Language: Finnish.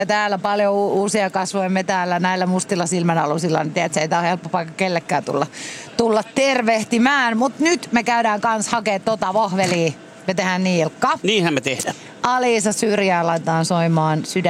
Ja täällä paljon uusia kasvoja, me täällä näillä mustilla silmänalusilla, niin tiedätkö, ei tää ole helppo paikka kellekään tulla tervehtimään. Mut nyt me käydään kans hakea vohvelia. Me tehdään niin, Ilkka. Niinhän me tehdään. Aliisa Syrjää laitetaan soimaan